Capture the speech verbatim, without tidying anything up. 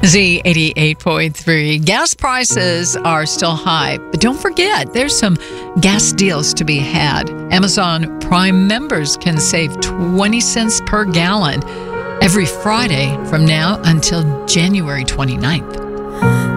Z eighty-eight point three. Gas prices are still high, but don't forget, there's some gas deals to be had. Amazon Prime members can save twenty cents per gallon every Friday from now until January twenty-ninth.